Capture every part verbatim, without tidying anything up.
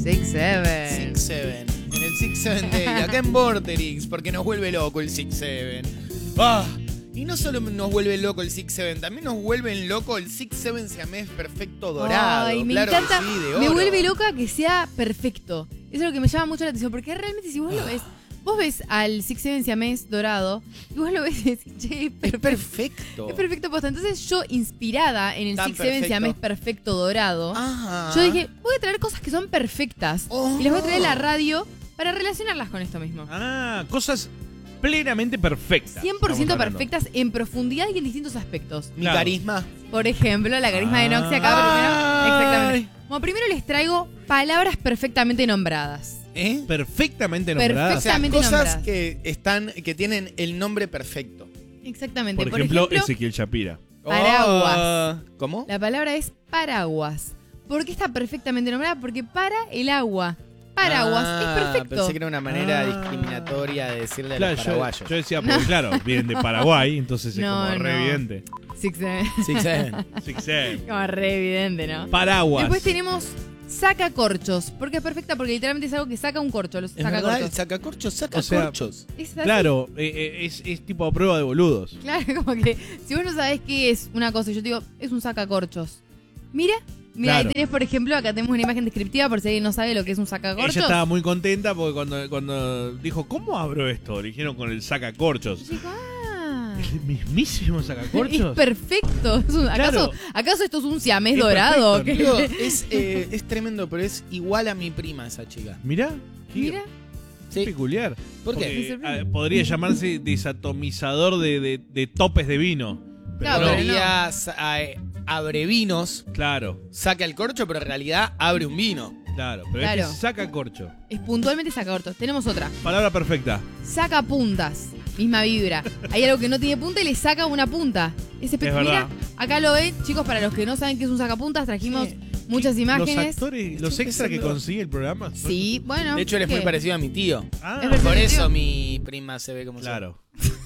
Six Seven. Six Seven. En el Six Seven Day, acá en Vorterix, porque nos vuelve loco el Six Seven. ¡Ah! Y no solo nos vuelve loco el Six Seven, también nos vuelve loco el Six Seven siamés perfecto dorado. Ay, me claro encanta. Que sí, de oro. Me vuelve loca que sea perfecto. Eso es lo que me llama mucho la atención, porque realmente si vos lo ves, vos ves al Six Seven siamés dorado, y vos lo ves y decís, che, es perfecto. Es perfecto. Es perfecto posta. Entonces yo, inspirada en el Tan Six Seven perfecto. siamés perfecto dorado, Ajá. yo dije, voy a traer cosas que son perfectas. Oh. Y las voy a traer a la radio para relacionarlas con esto mismo. Ah, cosas plenamente perfectas. cien por ciento estamos hablando. perfectas en profundidad y en distintos aspectos. Mi Claro. carisma. Por ejemplo, la carisma de Noxy acá Ay. primero. Exactamente. Bueno, primero les traigo palabras perfectamente nombradas. ¿Eh? Perfectamente nombradas. O sea, Perfectamente cosas nombradas. que están, que tienen el nombre perfecto. Exactamente. Por ejemplo, Ezequiel Shapira. Paraguas. Oh. ¿Cómo? La palabra es paraguas. ¿Por qué está perfectamente nombrada? Porque para el agua. Paraguas Ah, es perfecto. Pensé que era una manera Ah. discriminatoria de decirle a Claro, los yo, paraguayos. yo decía, porque claro, vienen de Paraguay, entonces es No, como re no. evidente. Six Seven. Six Seven. Six Seven. Como re evidente, ¿no? Paraguas. Después tenemos sacacorchos. Porque es perfecta, porque literalmente es algo que saca un corcho. Los ¿Es verdad? El sacacorchos. sacacorchos saca O sea, corchos. Es así. Claro, eh, eh, es, es tipo a prueba de boludos. Claro, como que si vos no sabés qué es una cosa, y yo te digo, es un sacacorchos. Mira, mira, Claro. ahí tenés, por ejemplo, acá tenemos una imagen descriptiva por si alguien no sabe lo que es un sacacorchos. Ella estaba muy contenta porque cuando, cuando dijo, ¿cómo abro esto? Le dijeron con el sacacorchos. Yo digo, ah. ¿El mismísimo Es sacacorchos? perfecto. Es un- ¿acaso, Claro. ¿Acaso esto es un siamés Es dorado? perfecto, ¿Qué? Digo, es, eh, es tremendo, pero es igual a mi prima esa chica. Mirá, qué Mira, Sí. peculiar. ¿Por qué? Porque, Me sorprende. eh, podría llamarse desatomizador de, de- de topes de vino. Pero Claro, no, pero no. Podría sa- eh, abre vinos, claro, saca el corcho, pero en realidad abre un vino. claro. Pero Claro. este sacacorcho. es puntualmente sacacorchos. Tenemos otra. Palabra perfecta. Saca puntas. Misma vibra. Hay algo que no tiene punta y le saca una punta. Es espe- Es verdad. Mira, acá lo ven, chicos, para los que no saben qué es un sacapuntas, trajimos Sí. muchas Los imágenes. actores, los Estoy extras que pensando- consigue el programa. Sí, bueno. De hecho, él es muy ¿qué? parecido a mi tío. Ah, Es verdad. Por ¿Mi eso tío? mi prima se ve como claro.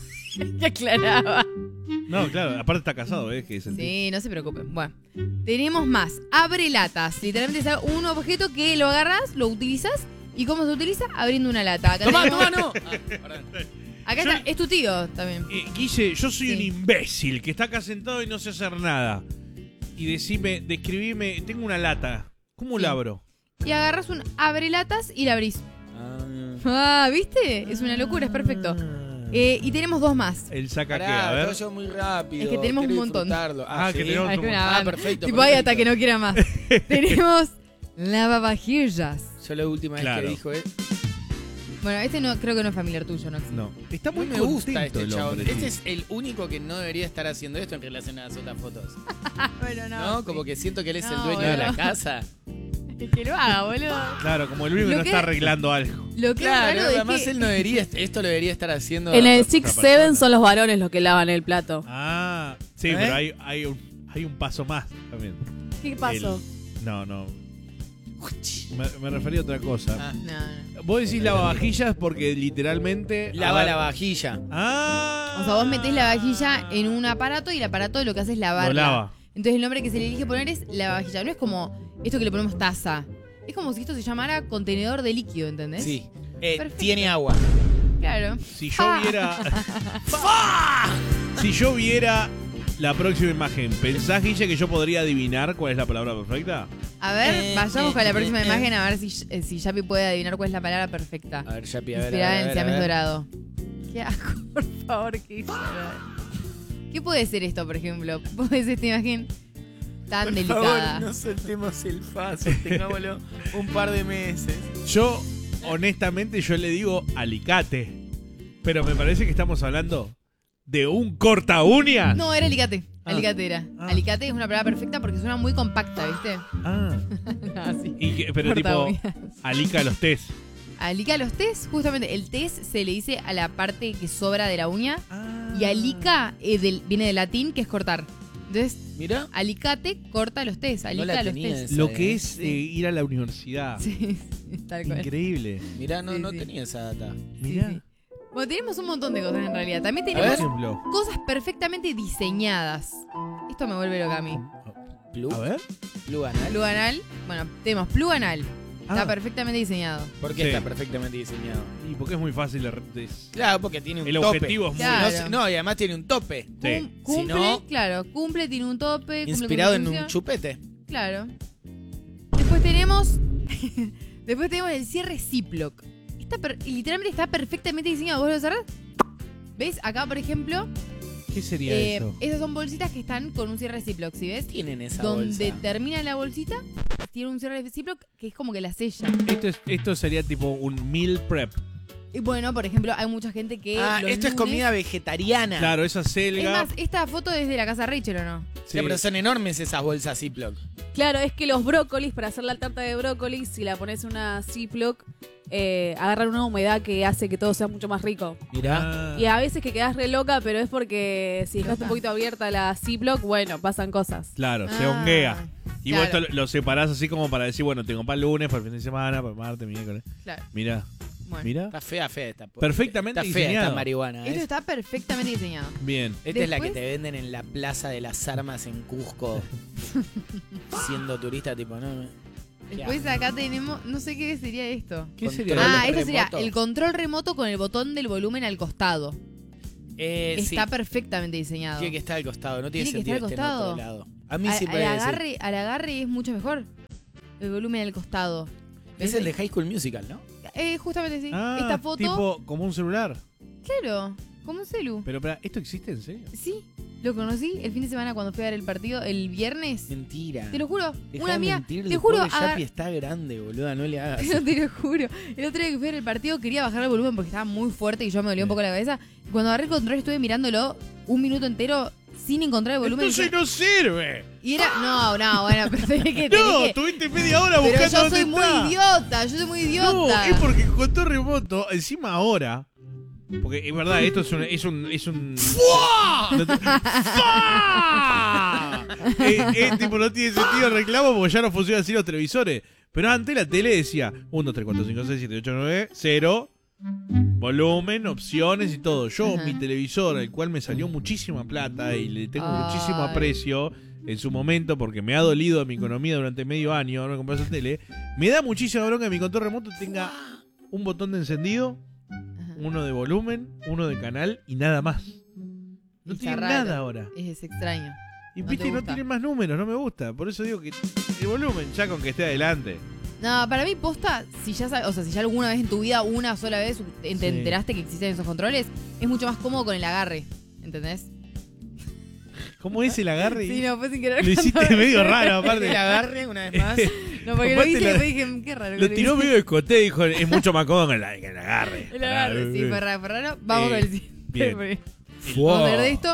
Que aclaraba. No, claro, aparte está casado, ¿eh? Que es el tipo. Sí, no se preocupen. Bueno, tenemos más. Abre latas. Literalmente es un objeto que lo agarras, lo utilizas. ¿Y cómo se utiliza? Abriendo una lata. Acá, ¡Tomá, tenemos- tomá, no! Ah, perdón. acá Yo- está, es tu tío también. Eh, Guille, yo soy Sí. un imbécil que está acá sentado y no sé hacer nada. Y decime, describime, tengo una lata. ¿Cómo Sí. la abro? Y agarras un abre latas y la abrís. Ah. Ah, ¿viste? Es una locura, es perfecto. Eh, y tenemos dos más. El saca qué, Pará, a ver. todo yo muy rápido. Es que tenemos quiero un montón. disfrutarlo. Ah, Ah, que ¿sí? tenemos Hay un una Ah, banda. perfecto. Tipo ahí hasta perfecto. que no quiera más. Tenemos lavavajillas. Yo la última vez Claro. que dijo es... Bueno, este no creo que no es familiar tuyo, ¿no? No, está muy Muy me gusta contento este el chabón. hombre, Este sí. es el único que no debería estar haciendo esto en relación a las otras fotos. Bueno, ¿No? Como que siento que él es el No, dueño de la boludo. casa. Que lo haga, boludo. Claro, como el único que Lo no que- está arreglando algo. Lo que Claro, es raro además es que... él no debería, esto lo debería estar haciendo. En el otra Six persona. Seven son los varones los que lavan el plato. Ah, sí, ¿Eh? pero hay, hay, un, hay un paso más también. ¿Qué pasó? El- no, no. Me, me refería a otra cosa. Ah, No, no. Vos decís lavavajillas porque literalmente... lava a ver- la vajilla. Ah. O sea, vos metés la vajilla en un aparato y el aparato lo que hace es lavarla. Lo lava. Entonces el nombre que se le elige poner es lavavajilla. No es como esto que le ponemos taza. Es como si esto se llamara contenedor de líquido, ¿entendés? Sí. Eh, Perfecto. tiene agua. Claro. Si yo Ah. viera... si yo viera la próxima imagen, ¿pensás, Guille, que yo podría adivinar cuál es la palabra perfecta? A ver, Eh, vayamos eh, con la próxima eh, imagen a ver si, eh, si Yapi puede adivinar cuál es la palabra perfecta. A ver, Yapi, a ver. a ver, Inspirada a en ver, a siamés ver. dorado. Qué asco, por favor, qué hizo. ¿Qué puede ser esto, por ejemplo? ¿Puede ser esta imagen tan Por delicada? favor, no soltemos el paso, tengámoslo un par de meses. Yo, honestamente, yo le digo alicate. Pero me parece que estamos hablando de un corta uñas. No, era alicate. Ah. Alicate era. Ah. Alicate es una palabra perfecta porque suena muy compacta, ¿viste? Ah. No, sí. Y que- pero Corta tipo, uñas. alica los tés. Alica los tés, justamente el tés se le dice a la parte que sobra de la uña. Ah. Y alica eh, del- viene del latín, que es cortar. Entonces, Mirá. alicate corta los tés, alica la los tenía tés. esa. Lo que eh. es eh, ir a la universidad. Sí, sí, tal cual. Increíble. Mirá, no, Sí, no sí. tenía esa data. Mirá. Sí, sí. Bueno, tenemos un montón de cosas en realidad. También Por tenemos ejemplo. cosas perfectamente diseñadas. Esto me vuelve loca a mí. Plug, A ver. plug anal. Plug anal. Bueno, tenemos plug anal, Está Ah. perfectamente diseñado. ¿Por qué Sí. está perfectamente diseñado? Y porque es muy fácil. de- de- Claro, porque tiene un El tope. objetivo es muy... Claro. No, sé- no, y además tiene un tope. Sí. Cum- cumple, Si no- claro, cumple, tiene un tope. cumple con Inspirado su en un función. chupete. Claro. Después tenemos. Después tenemos el cierre Ziploc. Está per- literalmente está perfectamente diseñado. ¿Vos lo cerrás? ¿Ves? Acá, por ejemplo, ¿Qué sería eh, eso? esas son bolsitas que están con un cierre Ziploc, ¿sí ves? Tienen esa Donde bolsa. termina la bolsita, tiene un cierre Ziploc que es como que la sella. Esto, es, esto sería tipo un meal prep. Y bueno, por ejemplo, hay mucha gente que. Ah, los esto es lunes- comida vegetariana. Claro, esa Es selga. más, esta foto es de la casa Rachel, ¿o no? Sí, pero son enormes esas bolsas Ziploc. Claro, es que los brócolis, para hacer la tarta de brócolis, si la pones en una Ziploc, eh, agarran una humedad que hace que todo sea mucho más rico. Mirá. Ah. Y a veces que quedás re loca, pero es porque si dejaste un poquito abierta la Ziploc, bueno, pasan cosas. Claro, se Ah, honguea. Y vos claro. esto lo separás así como para decir, bueno, tengo para el lunes, para el fin de semana, para martes, miércoles. Claro. Mirá, Bueno. mirá. Está fea, fea esta. Perfectamente Está fea diseñado. esta marihuana. Esto ¿eh? está perfectamente diseñado. Bien. Esta es la que Después- te venden en la Plaza de las Armas en Cusco. Siendo turista, tipo, no. Después acá tenemos, no sé qué sería esto. ¿Qué Control sería? Ah, remoto. esto sería el control remoto con el botón del volumen al costado. Eh, Está sí. perfectamente diseñado. Tiene que estar al costado, no tiene, Tiene que sentido estar al que esté en costado. otro lado. A mí Al- sí al, puede ser. agarre, al agarre es mucho mejor. El volumen al costado. Es el de High School Musical, ¿no? Eh, justamente sí. Ah, Esta foto. tipo como un celular. Claro, como un celu. Pero, espera, ¿esto existe en serio? Sí, lo conocí el fin de semana cuando fui a ver el partido, el viernes. Mentira. Te lo juro. Dejá una de amiga. mentirle, Te juro. pobre agar- Yapi está grande, boluda, no le hagas. No, te lo juro. El otro día que fui a ver el partido quería bajar el volumen porque estaba muy fuerte y yo me dolía un poco la cabeza. Y cuando agarré el control estuve mirándolo un minuto entero sin encontrar el volumen. Entonces no sirve. Y era. No, no, bueno, pero tenés que. tenés No, que- tuviste media hora pero buscando yo dónde soy muy está. idiota, yo soy muy idiota. No, es porque con control remoto, encima ahora. Porque es verdad, esto es un. Es un, es un no te- ¡Fua! Eh, eh, tipo, no tiene sentido el reclamo porque ya no funcionan así los televisores. Pero antes la tele decía uno, dos, tres, cuatro, cinco, seis, siete, ocho, nueve, cero. Volumen, opciones y todo. Yo, Ajá. mi televisor, el cual me salió muchísima plata y le tengo Ay. muchísimo aprecio en su momento porque me ha dolido mi economía durante medio año no comprar esa tele, me da muchísima bronca que mi control remoto tenga un botón de encendido, Ajá. uno de volumen, uno de canal y nada más. No Está tiene raro. nada ahora. Es, es extraño. Y No viste, te no gusta. tiene más números, no me gusta. Por eso digo que el volumen, ya con que esté adelante. No, para mí posta, si ya sabes, o sea, si ya alguna vez en tu vida, una sola vez, te Sí. enteraste que existen esos controles, es mucho más cómodo con el agarre. ¿Entendés? ¿Cómo es el agarre? Sí, no, fue sin querer. Lo hiciste medio raro, Aparte aparte. el agarre, una vez más. No, porque lo Aparte hice y la- después dije, qué raro. que Lo lo tiró hice. medio de escote y dijo, es mucho más cómodo con el, con el agarre. El agarre, sí, fue raro, fue raro. Vamos Eh, con el siguiente. bien. Porque- Fua. Vamos a ver de esto.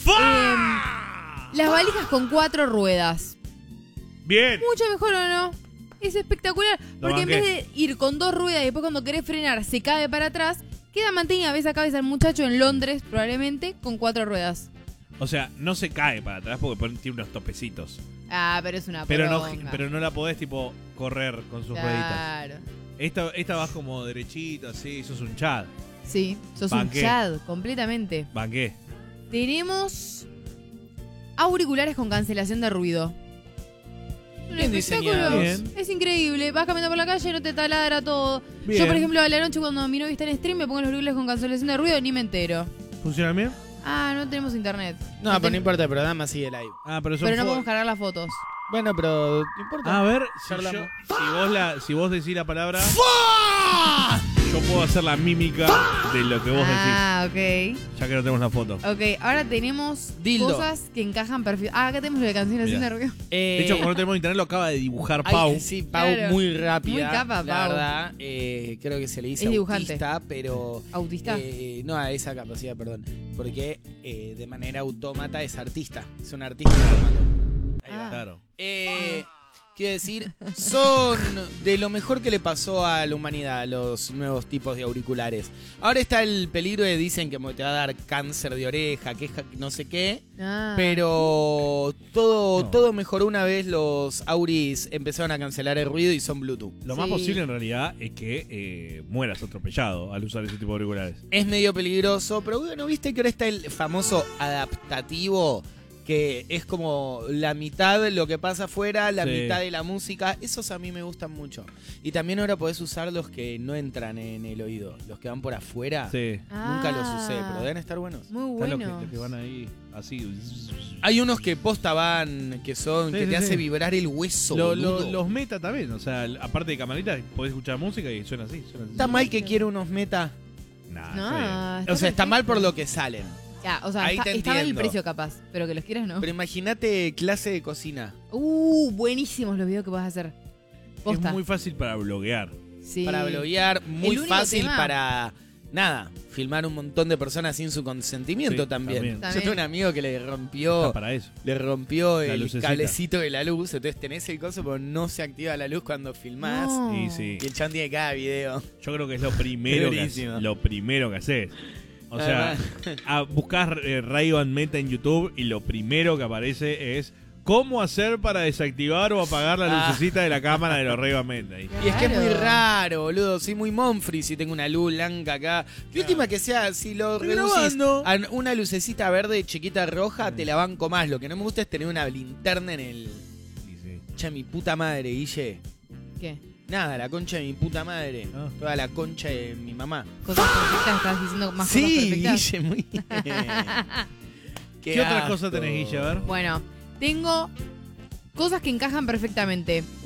¡Fua! Las valijas con cuatro ruedas. Bien. Mucho mejor, ¿o no? Es espectacular. Lo Porque en banqué. vez de ir con dos ruedas y después cuando querés frenar se cae para atrás, queda mantenida. Ves acá ves al muchacho en Londres, probablemente, con cuatro ruedas. O sea, no se cae para atrás porque pone- tiene unos topecitos. Ah, pero es una Pero no, poronga. pero no la podés, tipo, correr con sus rueditas. Claro. Esta, esta vas como derechito, así, sos un chat. Sí, sos Banqué. un chad, completamente. Banqué. Tenemos auriculares con cancelación de ruido. Un Bien espectáculo. diseñados. Bien. Es increíble. Vas caminando por la calle y no te taladra todo. Bien. Yo, por ejemplo, a la noche cuando mi novio está en stream me pongo los auriculares con cancelación de ruido y ni me entero. ¿Funciona bien? Ah, no tenemos internet. No, pero ten- no importa, el programa sigue live. Ah, pero son Pero no fo- podemos cargar las fotos. Bueno, pero no importa. A ver, si, yo- Charlamos. si vos la, si vos decís la palabra, yo puedo hacer la mímica de lo que vos Ah, ok. decís, ya que no tenemos la foto. Ok, ahora tenemos Dildo. cosas que encajan perfecto. Ah, acá tenemos lo de cancelación Mirá. de ruido. Eh, De hecho, como no tenemos internet, lo acaba de dibujar ay, Pau. sí, Pau Claro. muy rápida. Muy capa, la Pau. verdad, eh, creo que se le dice Es dibujante. autista, pero... Autista. eh, no, a esa capacidad, perdón. Porque eh, de manera autómata es artista. Es un artista autómato. Ahí va. Ah. Claro. Eh, quiero decir, son de lo mejor que le pasó a la humanidad los nuevos tipos de auriculares. Ahora está el peligro de dicen que te va a dar cáncer de oreja, que es ja- no sé qué. Ah. Pero todo, No. todo mejoró una vez los auris empezaron a cancelar el ruido y son Bluetooth. Lo más Sí. posible en realidad es que eh, mueras atropellado al usar ese tipo de auriculares. Es medio peligroso, pero bueno, viste que ahora está el famoso adaptativo que es como la mitad lo que pasa afuera, la Sí. mitad de la música. Esos a mí me gustan mucho. Y también ahora podés usar los que no entran en el oído, los que van por afuera. Sí. Nunca los Ah, usé, pero deben estar buenos. Muy Están los bueno. que, los que van ahí así. Hay unos que posta van, que son, Sí, que sí, te sí. hace vibrar el hueso, Lo- lo- boludo. los meta también, o sea, aparte de camarita, podés escuchar música y suena así. Suena así. ¿Está mal que quiera unos meta? Nah, No, está bien. O sea, está mal por perfecto. lo que salen. Ya, o sea, Ahí está, te está mal el entiendo. precio capaz, pero que los quieras no. Pero imagínate clase de cocina. Uh, buenísimos los videos que vas a hacer. Posta. Es muy fácil para bloguear. Sí. Para bloguear, muy único fácil tema- para, nada, filmar un montón de personas sin su consentimiento Sí, también. también. Yo También. tuve un amigo que le rompió, Está para eso. le rompió La el lucecita. cablecito de la luz, entonces tenés el coso, pero no se activa la luz cuando filmás. No. Y sí. Y el chabón tiene cada video. Yo creo que es lo primero que, Durísimo. haces, lo primero que haces. O sea, Además- a buscar eh, Ray-Ban Meta en YouTube y lo primero que aparece es cómo hacer para desactivar o apagar la Ah. lucecita de la cámara de los Ray-Ban Meta. Y- Y es que es muy Claro. raro, boludo. Soy muy Monfrey si tengo una luz blanca acá. De última que sea, si lo Estoy reducís grabando. a una lucecita verde chiquita roja, te la banco más. Lo que no me gusta es tener una linterna en el... y sí. Che, mi puta madre, Guille. ¿Qué? Nada, la concha de mi puta madre. Ah. Toda la concha de mi mamá. ¿Cosas perfectas? ¿Estás diciendo más cosas Sí, perfectas? Guille, muy bien. ¿Qué, otras asco. cosas tenés, Guille? A ver. Bueno, tengo cosas que encajan perfectamente.